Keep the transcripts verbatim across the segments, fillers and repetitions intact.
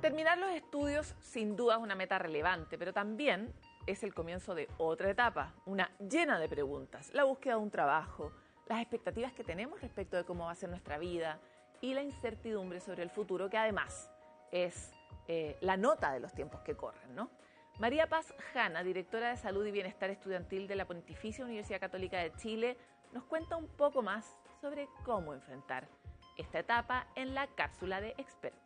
Terminar los estudios sin duda es una meta relevante, pero también es el comienzo de otra etapa, una llena de preguntas, la búsqueda de un trabajo, las expectativas que tenemos respecto de cómo va a ser nuestra vida y la incertidumbre sobre el futuro, que además es eh, la nota de los tiempos que corren, ¿no? María Paz Jana, directora de Salud y Bienestar Estudiantil de la Pontificia Universidad Católica de Chile, nos cuenta un poco más sobre cómo enfrentar esta etapa en la cápsula de experta.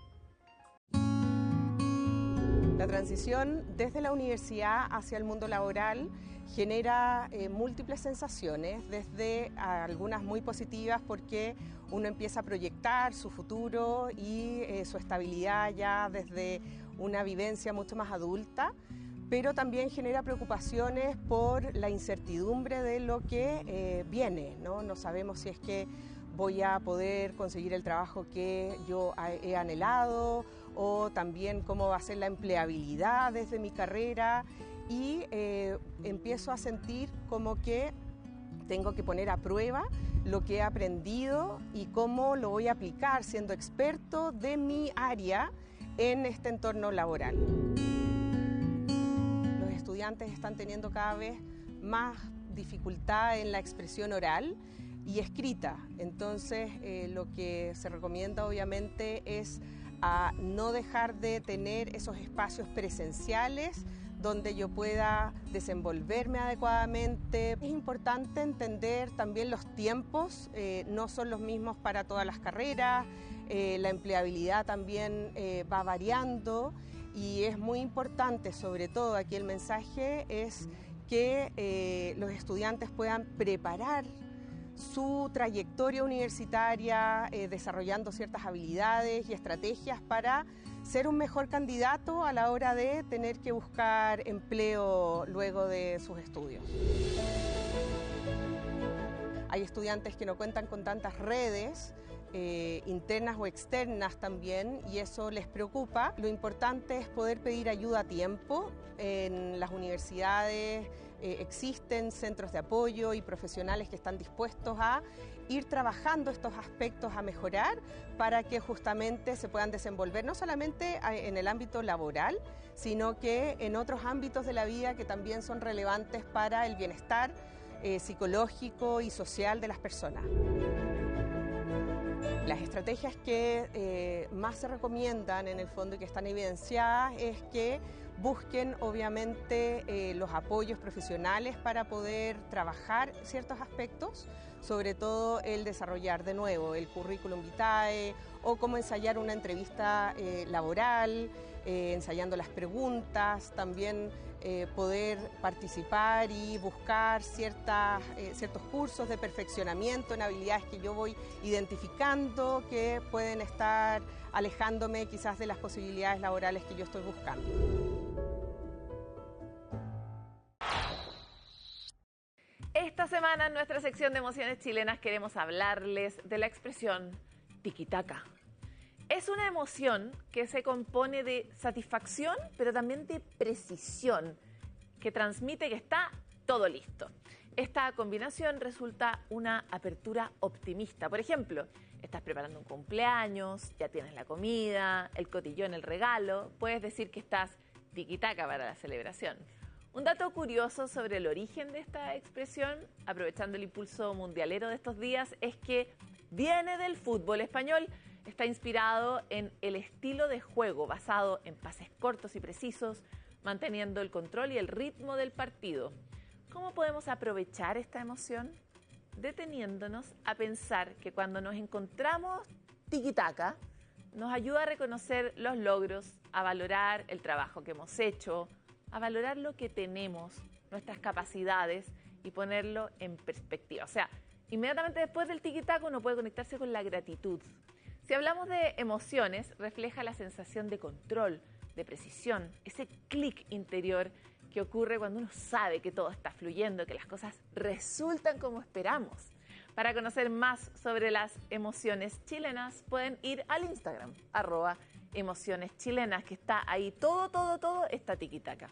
La transición desde la universidad hacia el mundo laboral genera eh, múltiples sensaciones, desde algunas muy positivas porque uno empieza a proyectar su futuro y eh, su estabilidad ya desde una vivencia mucho más adulta, pero también genera preocupaciones por la incertidumbre de lo que eh, viene, ¿no? No sabemos si es que voy a poder conseguir el trabajo que yo he anhelado, o también cómo va a ser la empleabilidad desde mi carrera, y eh, empiezo a sentir como que tengo que poner a prueba lo que he aprendido y cómo lo voy a aplicar siendo experto de mi área en este entorno laboral. Los estudiantes están teniendo cada vez más dificultad en la expresión oral y escrita, entonces eh, lo que se recomienda obviamente es a no dejar de tener esos espacios presenciales donde yo pueda desenvolverme adecuadamente. Es importante entender también los tiempos, eh, no son los mismos para todas las carreras, eh, la empleabilidad también eh, va variando, y es muy importante, sobre todo aquí el mensaje es que eh, los estudiantes puedan preparar su trayectoria universitaria, eh, desarrollando ciertas habilidades y estrategias para ser un mejor candidato a la hora de tener que buscar empleo luego de sus estudios. Hay estudiantes que no cuentan con tantas redes, eh, internas o externas también, y eso les preocupa. Lo importante es poder pedir ayuda a tiempo. En las universidades eh, existen centros de apoyo y profesionales que están dispuestos a ir trabajando estos aspectos a mejorar para que justamente se puedan desenvolver no solamente en el ámbito laboral, sino que en otros ámbitos de la vida que también son relevantes para el bienestar eh, psicológico y social de las personas. Las estrategias que eh, más se recomiendan en el fondo y que están evidenciadas es que busquen obviamente eh, los apoyos profesionales para poder trabajar ciertos aspectos, sobre todo el desarrollar de nuevo el currículum vitae o cómo ensayar una entrevista eh, laboral, eh, ensayando las preguntas, también eh, poder participar y buscar ciertas, eh, ciertos cursos de perfeccionamiento en habilidades que yo voy identificando que pueden estar alejándome quizás de las posibilidades laborales que yo estoy buscando. Esta semana en nuestra sección de emociones chilenas queremos hablarles de la expresión tiki-taka. Es una emoción que se compone de satisfacción, pero también de precisión, que transmite que está todo listo. Esta combinación resulta una apertura optimista. Por ejemplo, estás preparando un cumpleaños, ya tienes la comida, el cotillón, el regalo. Puedes decir que estás tiki-taka para la celebración. Un dato curioso sobre el origen de esta expresión, aprovechando el impulso mundialero de estos días, es que viene del fútbol español. Está inspirado en el estilo de juego basado en pases cortos y precisos, manteniendo el control y el ritmo del partido. ¿Cómo podemos aprovechar esta emoción? Deteniéndonos a pensar que cuando nos encontramos tiki-taka, nos ayuda a reconocer los logros, a valorar el trabajo que hemos hecho, a valorar lo que tenemos, nuestras capacidades y ponerlo en perspectiva. O sea, inmediatamente después del tiki-taka uno puede conectarse con la gratitud. Si hablamos de emociones, refleja la sensación de control, de precisión, ese clic interior que ocurre cuando uno sabe que todo está fluyendo, que las cosas resultan como esperamos. Para conocer más sobre las emociones chilenas, pueden ir al Instagram, arroba emociones chilenas, que está ahí todo, todo, todo está tiki-taka.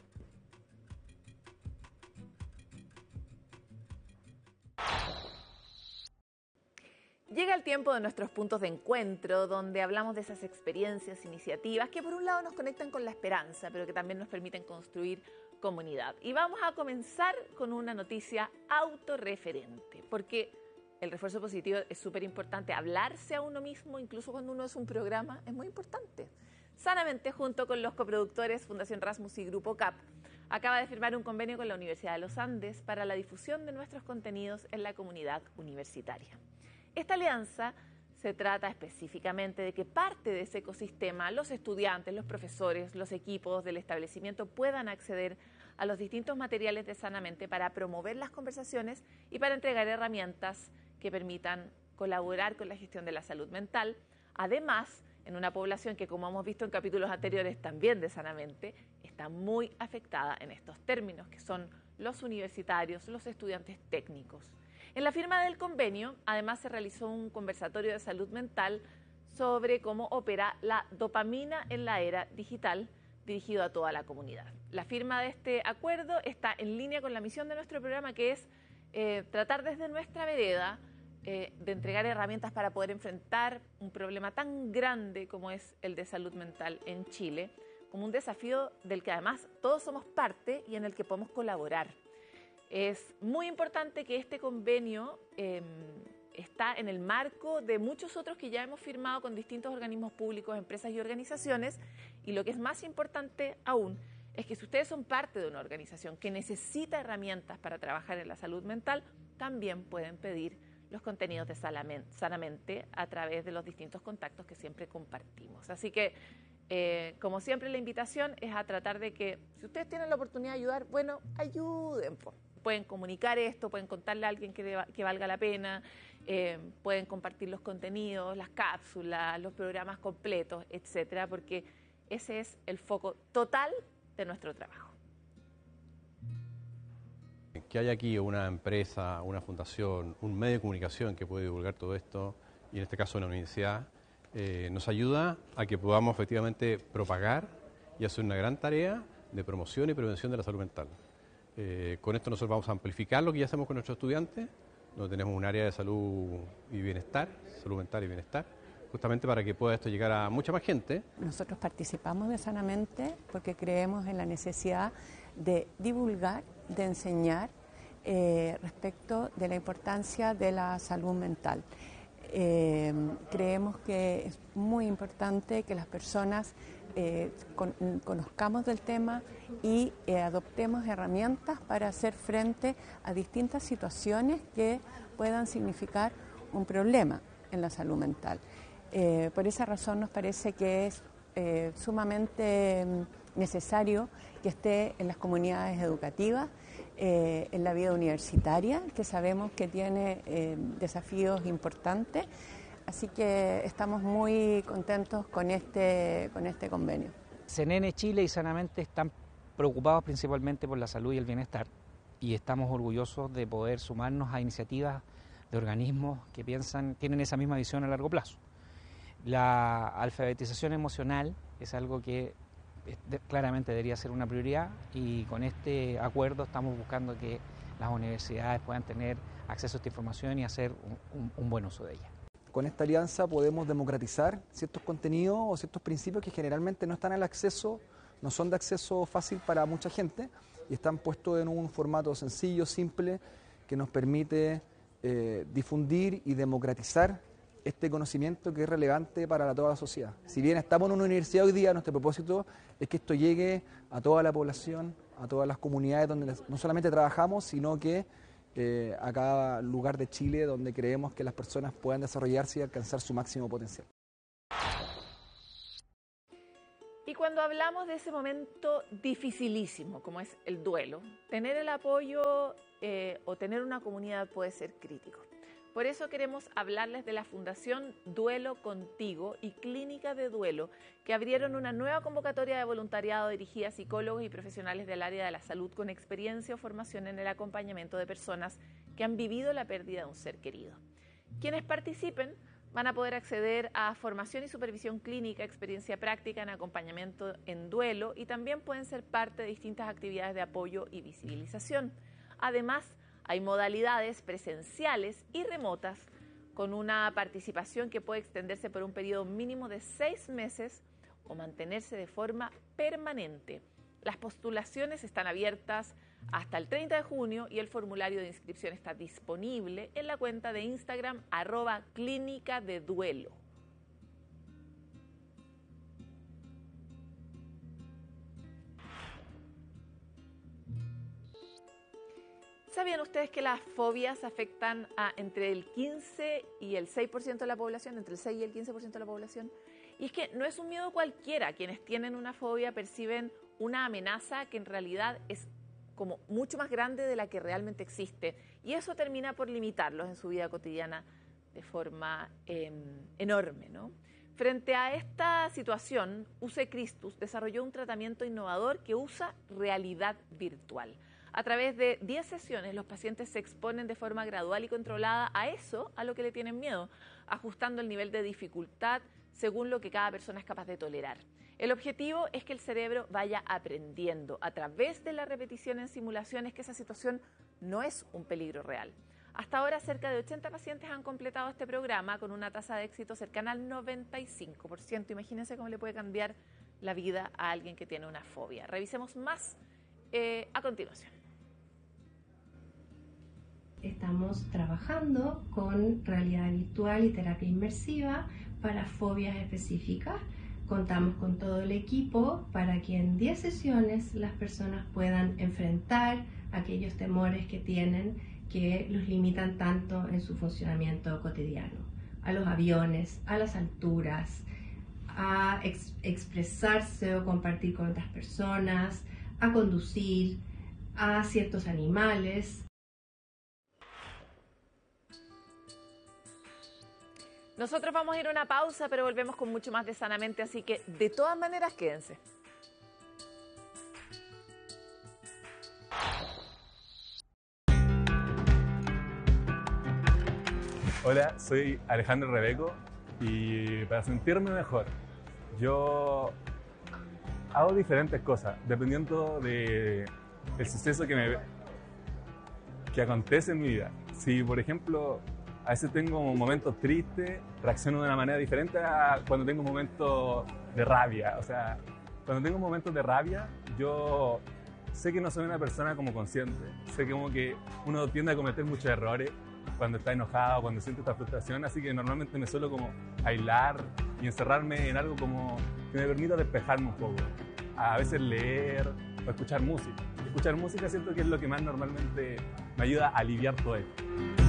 Llega el tiempo de nuestros puntos de encuentro, donde hablamos de esas experiencias, iniciativas que por un lado nos conectan con la esperanza, pero que también nos permiten construir comunidad. Y vamos a comenzar con una noticia autorreferente, porque el refuerzo positivo es súper importante. Hablarse a uno mismo, incluso cuando uno es un programa, es muy importante. Sanamente, junto con los coproductores Fundación Rasmus y Grupo C A P, acaba de firmar un convenio con la Universidad de los Andes para la difusión de nuestros contenidos en la comunidad universitaria. Esta alianza se trata específicamente de que parte de ese ecosistema, los estudiantes, los profesores, los equipos del establecimiento puedan acceder a los distintos materiales de Sanamente para promover las conversaciones y para entregar herramientas que permitan colaborar con la gestión de la salud mental. Además, en una población que, como hemos visto en capítulos anteriores también de Sanamente, está muy afectada en estos términos, que son los universitarios, los estudiantes técnicos. En la firma del convenio, además, se realizó un conversatorio de salud mental sobre cómo opera la dopamina en la era digital, dirigido a toda la comunidad. La firma de este acuerdo está en línea con la misión de nuestro programa, que es eh, tratar desde nuestra vereda eh, de entregar herramientas para poder enfrentar un problema tan grande como es el de salud mental en Chile, como un desafío del que además todos somos parte y en el que podemos colaborar. Es muy importante que este convenio eh, está en el marco de muchos otros que ya hemos firmado con distintos organismos públicos, empresas y organizaciones, y lo que es más importante aún es que si ustedes son parte de una organización que necesita herramientas para trabajar en la salud mental, también pueden pedir los contenidos de Sanamente a través de los distintos contactos que siempre compartimos. Así que, eh, como siempre, la invitación es a tratar de que, si ustedes tienen la oportunidad de ayudar, bueno, ayuden. Pueden comunicar esto, pueden contarle a alguien que, deba, que valga la pena, eh, pueden compartir los contenidos, las cápsulas, los programas completos, etcétera, porque ese es el foco total de nuestro trabajo. Que haya aquí una empresa, una fundación, un medio de comunicación que puede divulgar todo esto, y en este caso una universidad, eh, nos ayuda a que podamos efectivamente propagar y hacer una gran tarea de promoción y prevención de la salud mental. Eh, con esto nosotros vamos a amplificar lo que ya hacemos con nuestros estudiantes, donde tenemos un área de salud y bienestar, salud mental y bienestar, justamente para que pueda esto llegar a mucha más gente. Nosotros participamos de Sanamente porque creemos en la necesidad de divulgar, de enseñar eh, respecto de la importancia de la salud mental. Eh, creemos que es muy importante que las personas eh, con, conozcamos del tema y eh, adoptemos herramientas para hacer frente a distintas situaciones que puedan significar un problema en la salud mental. Eh, por esa razón nos parece que es eh, sumamente necesario que esté en las comunidades educativas, eh, en la vida universitaria, que sabemos que tiene eh, desafíos importantes, así que estamos muy contentos con este, con este convenio. C N N Chile y Sanamente están preocupados principalmente por la salud y el bienestar, y estamos orgullosos de poder sumarnos a iniciativas de organismos que piensan, tienen esa misma visión a largo plazo. La alfabetización emocional es algo que claramente debería ser una prioridad, y con este acuerdo estamos buscando que las universidades puedan tener acceso a esta información y hacer un, un, un buen uso de ella. Con esta alianza podemos democratizar ciertos contenidos o ciertos principios que generalmente no están al acceso, no son de acceso fácil para mucha gente, y están puestos en un formato sencillo, simple, que nos permite eh, difundir y democratizar este conocimiento que es relevante para la, toda la sociedad. Si bien estamos en una universidad hoy día, nuestro propósito es que esto llegue a toda la población, a todas las comunidades donde no solamente trabajamos, sino que eh, a cada lugar de Chile donde creemos que las personas puedan desarrollarse y alcanzar su máximo potencial. Y cuando hablamos de ese momento dificilísimo, como es el duelo, tener el apoyo eh, o tener una comunidad puede ser crítico. Por eso queremos hablarles de la Fundación Duelo Contigo y Clínica de Duelo, que abrieron una nueva convocatoria de voluntariado dirigida a psicólogos y profesionales del área de la salud con experiencia o formación en el acompañamiento de personas que han vivido la pérdida de un ser querido. Quienes participen van a poder acceder a formación y supervisión clínica, experiencia práctica en acompañamiento en duelo, y también pueden ser parte de distintas actividades de apoyo y visibilización. Además, hay modalidades presenciales y remotas con una participación que puede extenderse por un periodo mínimo de seis meses o mantenerse de forma permanente. Las postulaciones están abiertas hasta el treinta de junio y el formulario de inscripción está disponible en la cuenta de Instagram arroba clínica de duelo. ¿Sabían ustedes que las fobias afectan a entre el quince y el seis por ciento de la población, entre el seis y el quince por ciento de la población? Y es que no es un miedo cualquiera. Quienes tienen una fobia perciben una amenaza que en realidad es como mucho más grande de la que realmente existe. Y eso termina por limitarlos en su vida cotidiana de forma eh, enorme, ¿no? Frente a esta situación, U C Christus desarrolló un tratamiento innovador que usa realidad virtual. A través de diez sesiones, los pacientes se exponen de forma gradual y controlada a eso, a lo que le tienen miedo, ajustando el nivel de dificultad según lo que cada persona es capaz de tolerar. El objetivo es que el cerebro vaya aprendiendo a través de la repetición en simulaciones que esa situación no es un peligro real. Hasta ahora, cerca de ochenta pacientes han completado este programa con una tasa de éxito cercana al noventa y cinco por ciento. Imagínense cómo le puede cambiar la vida a alguien que tiene una fobia. Revisemos más eh, a continuación. Estamos trabajando con realidad virtual y terapia inmersiva para fobias específicas. Contamos con todo el equipo para que en diez sesiones las personas puedan enfrentar aquellos temores que tienen que los limitan tanto en su funcionamiento cotidiano. A los aviones, a las alturas, a ex- expresarse o compartir con otras personas, a conducir, a ciertos animales. Nosotros vamos a ir a una pausa, pero volvemos con mucho más de Sanamente, así que de todas maneras quédense. Hola, soy Alejandro Rebeco y para sentirme mejor, yo hago diferentes cosas dependiendo de el suceso que me que acontece en mi vida. Si, por ejemplo, a veces tengo momentos tristes, reacciono de una manera diferente a cuando tengo momentos de rabia. O sea, cuando tengo momentos de rabia, yo sé que no soy una persona como consciente. Sé que como que uno tiende a cometer muchos errores cuando está enojado, cuando siente esta frustración. Así que normalmente me suelo como aislar y encerrarme en algo como que me permita despejarme un poco. A veces leer o escuchar música. Escuchar música siento que es lo que más normalmente me ayuda a aliviar todo esto.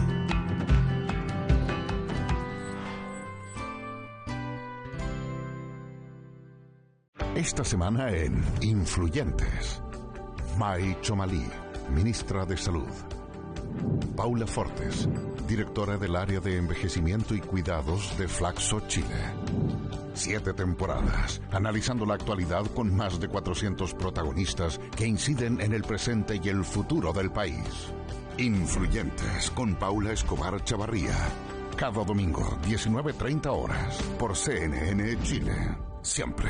Esta semana en Influyentes, May Chomalí, ministra de Salud. Paula Fortes, directora del área de envejecimiento y cuidados de Flaxo Chile. Siete temporadas, analizando la actualidad con más de cuatrocientos protagonistas que inciden en el presente y el futuro del país. Influyentes con Paula Escobar Chavarría. Cada domingo, diecinueve treinta horas, por C N N Chile. Siempre.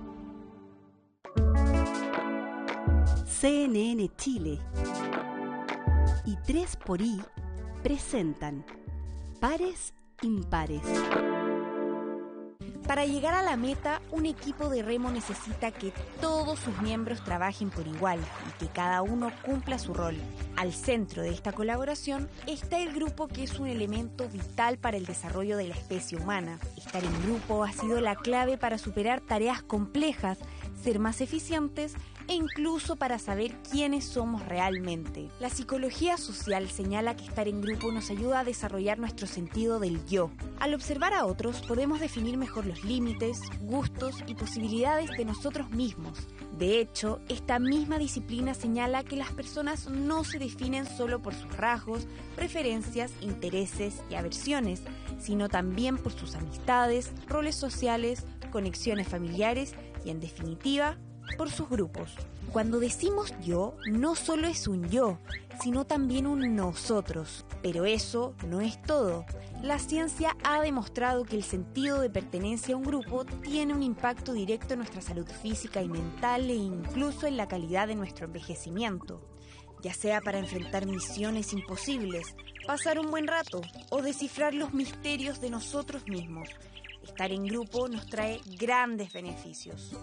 C N N Chile y tres por I presentan Pares Impares. Para llegar a la meta, un equipo de remo necesita que todos sus miembros trabajen por igual y que cada uno cumpla su rol. Al centro de esta colaboración está el grupo, que es un elemento vital para el desarrollo de la especie humana. Estar en grupo ha sido la clave para superar tareas complejas, ser más eficientes e incluso para saber quiénes somos realmente. La psicología social señala que estar en grupo nos ayuda a desarrollar nuestro sentido del yo. Al observar a otros podemos definir mejor los límites, gustos y posibilidades de nosotros mismos. De hecho, esta misma disciplina señala que las personas no se definen solo por sus rasgos, preferencias, intereses y aversiones, sino también por sus amistades, roles sociales, conexiones familiares y, en definitiva, por sus grupos. Cuando decimos yo, no solo es un yo, sino también un nosotros. Pero eso no es todo. La ciencia ha demostrado que el sentido de pertenencia a un grupo tiene un impacto directo en nuestra salud física y mental e incluso en la calidad de nuestro envejecimiento. ya sea para enfrentar misiones imposibles, pasar un buen rato o descifrar los misterios de nosotros mismos. Estar en grupo nos trae grandes beneficios.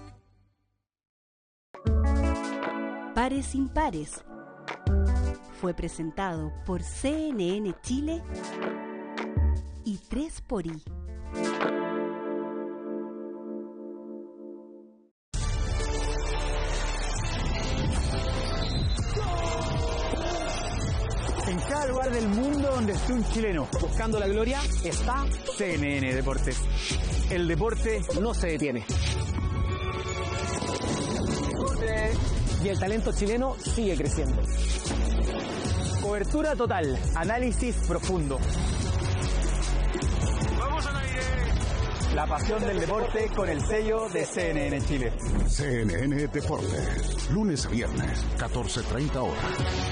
Pares Impares fue presentado por C N N Chile y tres por I. En cada lugar del mundo donde esté un chileno buscando la gloria está C N N Deportes. El deporte no se detiene. Y el talento chileno sigue creciendo. Cobertura total, análisis profundo. ¡Vamos al aire! La pasión del deporte con el sello de C N N Chile. C N N Deportes, lunes a viernes, catorce treinta horas.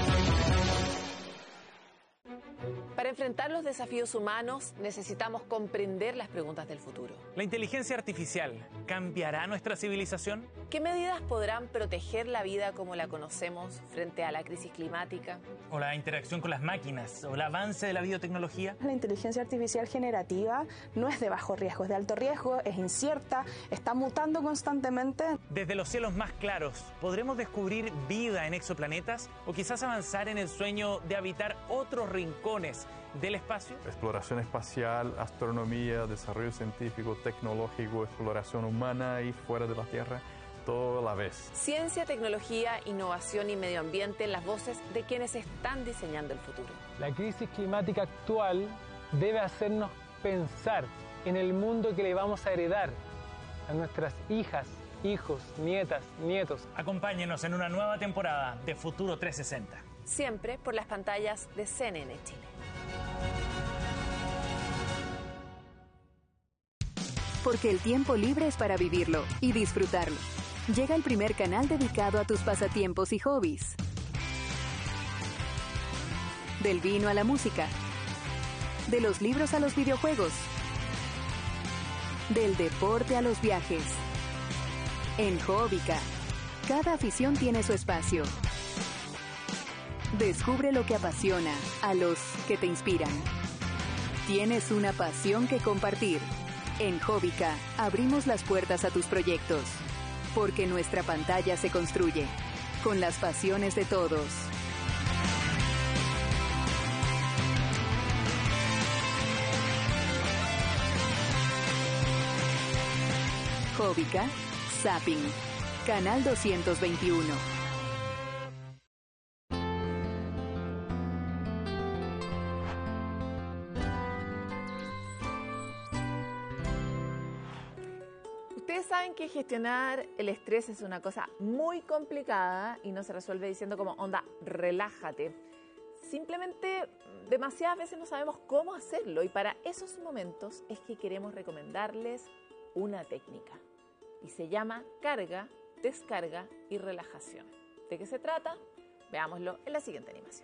Para enfrentar los desafíos humanos necesitamos comprender las preguntas del futuro. ¿La inteligencia artificial cambiará nuestra civilización? ¿Qué medidas podrán proteger la vida como la conocemos frente a la crisis climática? ¿O la interacción con las máquinas? ¿O el avance de la biotecnología? La inteligencia artificial generativa no es de bajo riesgo, es de alto riesgo, es incierta, está mutando constantemente. Desde los cielos más claros, ¿podremos descubrir vida en exoplanetas? ¿O quizás avanzar en el sueño de habitar otros rincones del espacio? Exploración espacial, astronomía, desarrollo científico, tecnológico, exploración humana y fuera de la Tierra, todo a la vez. Ciencia, tecnología, innovación y medio ambiente en las voces de quienes están diseñando el futuro. La crisis climática actual debe hacernos pensar en el mundo que le vamos a heredar a nuestras hijas, hijos, nietas, nietos. Acompáñenos en una nueva temporada de Futuro trescientos sesenta. Siempre por las pantallas de C N N Chile. Porque el tiempo libre es para vivirlo y disfrutarlo. Llega el primer canal dedicado a tus pasatiempos y hobbies. Del vino a la música. De los libros a los videojuegos. Del deporte a los viajes. En Hobbica, cada afición tiene su espacio. Descubre lo que apasiona a los que te inspiran. Tienes una pasión que compartir. En Hobbica, abrimos las puertas a tus proyectos. Porque nuestra pantalla se construye con las pasiones de todos. Hobbica, Zapping, Canal doscientos veintiuno. Ustedes saben que gestionar el estrés es una cosa muy complicada y no se resuelve diciendo como, onda, relájate. Simplemente demasiadas veces no sabemos cómo hacerlo y para esos momentos es que queremos recomendarles una técnica y se llama carga, descarga y relajación. ¿De qué se trata? Veámoslo en la siguiente animación.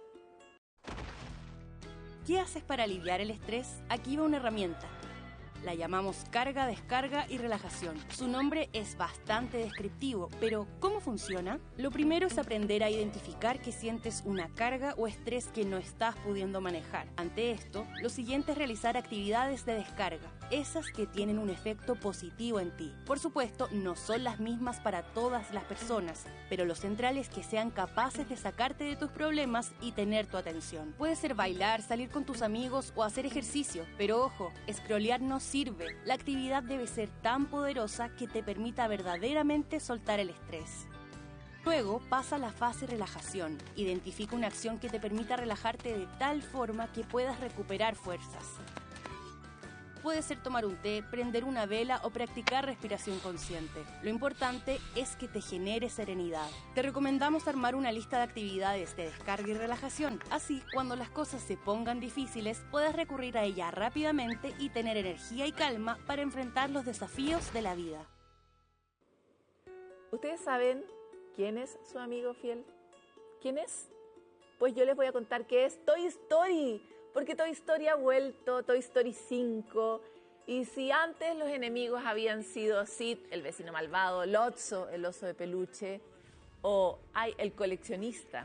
¿Qué haces para aliviar el estrés? Aquí va una herramienta. La llamamos carga, descarga y relajación. Su nombre es bastante descriptivo, pero ¿cómo funciona? Lo primero es aprender a identificar que sientes una carga o estrés que no estás pudiendo manejar. Ante esto, lo siguiente es realizar actividades de descarga, esas que tienen un efecto positivo en ti. Por supuesto, no son las mismas para todas las personas, pero lo central es que sean capaces de sacarte de tus problemas y tener tu atención. Puede ser bailar, salir con tus amigos o hacer ejercicio, pero ojo, scrollear no sirve. La actividad debe ser tan poderosa que te permita verdaderamente soltar el estrés. Luego pasa a la fase relajación. Identifica una acción que te permita relajarte de tal forma que puedas recuperar fuerzas. Puede ser tomar un té, prender una vela o practicar respiración consciente. Lo importante es que te genere serenidad. Te recomendamos armar una lista de actividades de descarga y relajación. Así, cuando las cosas se pongan difíciles, puedes recurrir a ella rápidamente y tener energía y calma para enfrentar los desafíos de la vida. ¿Ustedes saben quién es su amigo fiel? ¿Quién es? Pues yo les voy a contar que es Toy Story. Porque Toy Story ha vuelto, Toy Story cinco, y si antes los enemigos habían sido Sid, el vecino malvado, Lotso, el oso de peluche, o Ai, el coleccionista,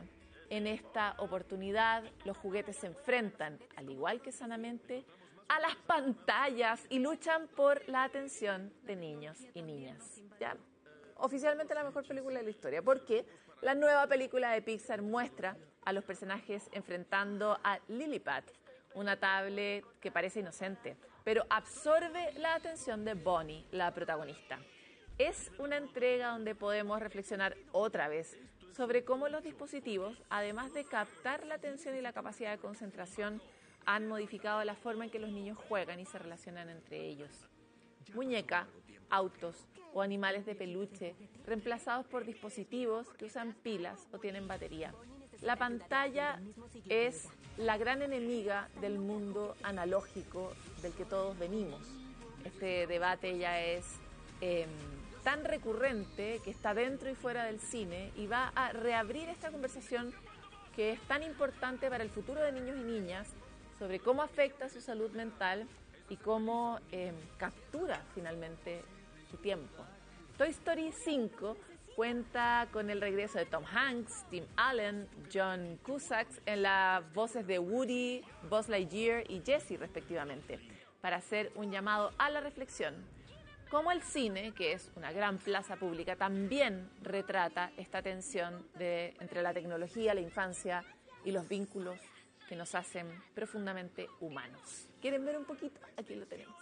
En esta oportunidad, los juguetes se enfrentan, al igual que Sanamente, a las pantallas y luchan por la atención de niños y niñas. Ya, oficialmente la mejor película de la historia, porque la nueva película de Pixar muestra a los personajes enfrentando a Lilliput, una tablet que parece inocente, pero absorbe la atención de Bonnie, la protagonista. Es una entrega donde podemos reflexionar otra vez sobre cómo los dispositivos, además de captar la atención y la capacidad de concentración, han modificado la forma en que los niños juegan y se relacionan entre ellos. Muñeca, autos o animales de peluche reemplazados por dispositivos que usan pilas o tienen batería. La pantalla es la gran enemiga del mundo analógico del que todos venimos. Este debate ya es eh, tan recurrente que está dentro y fuera del cine y va a reabrir esta conversación que es tan importante para el futuro de niños y niñas sobre cómo afecta su salud mental y cómo eh, captura finalmente su tiempo. Toy Story cinco cuenta con el regreso de Tom Hanks, Tim Allen, John Cusack en las voces de Woody, Buzz Lightyear y Jessie respectivamente, para hacer un llamado a la reflexión. Como el cine, que es una gran plaza pública, también retrata esta tensión de, entre la tecnología, la infancia y los vínculos que nos hacen profundamente humanos. ¿Quieren ver un poquito? Aquí lo tenemos.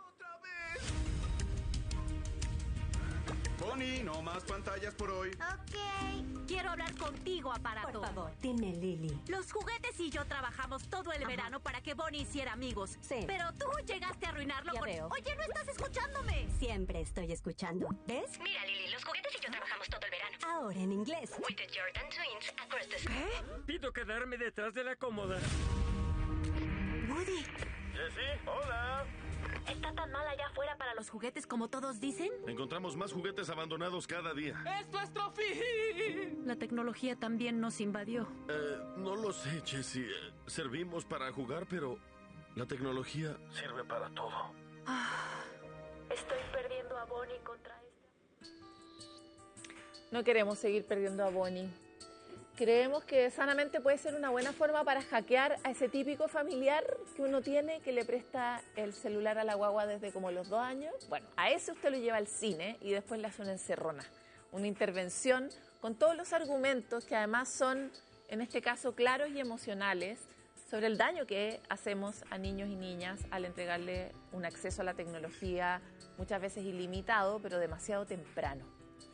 Bonnie, no más pantallas por hoy. Ok. Quiero hablar contigo, aparato. Por favor, dime, Lily. Los juguetes y yo trabajamos todo el Ajá. verano para que Bonnie hiciera amigos. Sí. Pero tú llegaste a arruinarlo ya con... veo. Oye, no estás escuchándome. Siempre estoy escuchando. ¿Ves? Mira, Lily, los juguetes y yo trabajamos todo el verano. Ahora en inglés. With the Jordan Twins across the... ¿Qué? Pido quedarme detrás de la cómoda. Woody. Jessie, hola. ¿Está tan mal allá afuera para los juguetes como todos dicen? Encontramos más juguetes abandonados cada día. ¡Es nuestro fin! La tecnología también nos invadió. Eh, no lo sé, Jessie. Servimos para jugar, pero la tecnología sirve para todo. Ah, estoy perdiendo a Bonnie contra este... No queremos seguir perdiendo a Bonnie. Creemos que Sanamente puede ser una buena forma para hackear a ese típico familiar que uno tiene que le presta el celular a la guagua desde como los dos años. Bueno, a ese usted lo lleva al cine y después le hace una encerrona, una intervención con todos los argumentos que además son, en este caso, claros y emocionales sobre el daño que hacemos a niños y niñas al entregarle un acceso a la tecnología muchas veces ilimitado, pero demasiado temprano.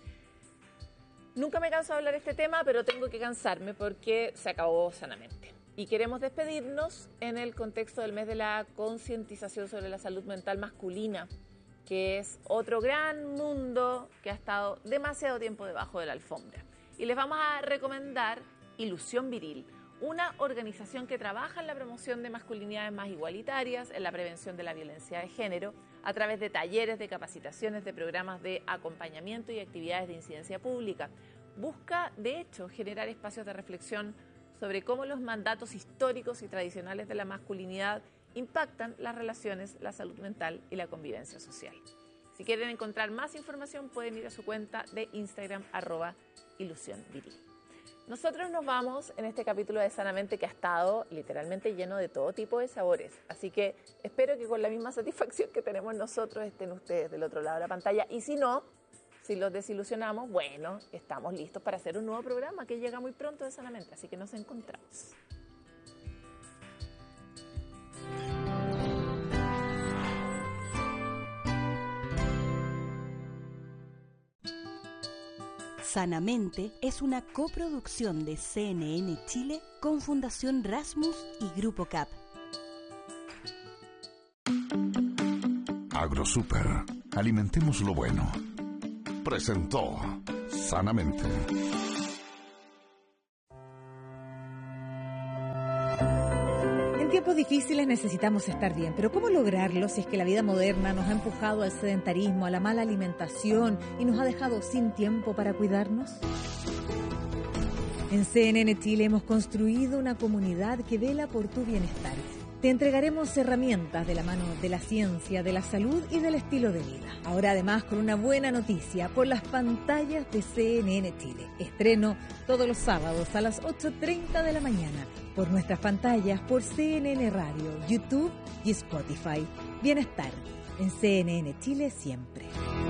Nunca me canso de hablar de este tema, pero tengo que cansarme porque se acabó Sanamente. Y queremos despedirnos en el contexto del mes de la concientización sobre la salud mental masculina, que es otro gran mundo que ha estado demasiado tiempo debajo de la alfombra. Y les vamos a recomendar Ilusión Viril, una organización que trabaja en la promoción de masculinidades más igualitarias, en la prevención de la violencia de género, a través de talleres, de capacitaciones, de programas de acompañamiento y actividades de incidencia pública. Busca, de hecho, generar espacios de reflexión sobre cómo los mandatos históricos y tradicionales de la masculinidad impactan las relaciones, la salud mental y la convivencia social. Si quieren encontrar más información, pueden ir a su cuenta de Instagram, arroba Ilusión Viril. Nosotros nos vamos en este capítulo de Sanamente que ha estado literalmente lleno de todo tipo de sabores. Así que espero que con la misma satisfacción que tenemos nosotros estén ustedes del otro lado de la pantalla. Y si no, si los desilusionamos, bueno, estamos listos para hacer un nuevo programa que llega muy pronto de Sanamente. Así que nos encontramos. Sanamente es una coproducción de C N N Chile con Fundación Rasmus y Grupo C A P. AgroSuper. Alimentemos lo bueno. Presentó Sanamente. En tiempos difíciles necesitamos estar bien, pero ¿cómo lograrlo si es que la vida moderna nos ha empujado al sedentarismo, a la mala alimentación y nos ha dejado sin tiempo para cuidarnos? En C N N Chile hemos construido una comunidad que vela por tu bienestar. Te entregaremos herramientas de la mano de la ciencia, de la salud y del estilo de vida. Ahora además con una buena noticia por las pantallas de C N N Chile. Estreno todos los sábados a las ocho treinta de la mañana por nuestras pantallas por C N N Radio, YouTube y Spotify. Bienestar en C N N Chile siempre.